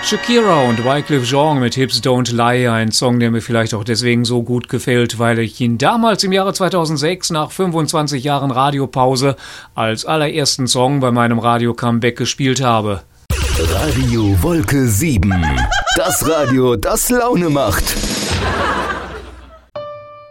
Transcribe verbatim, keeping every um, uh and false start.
Shakira und Wyclef Jean mit Hips Don't Lie, ein Song, der mir vielleicht auch deswegen so gut gefällt, weil ich ihn damals im Jahre zweitausendsechs nach fünfundzwanzig Jahren Radiopause als allerersten Song bei meinem Radio-Comeback gespielt habe. Radio Wolke sieben. Das Radio, das Laune macht.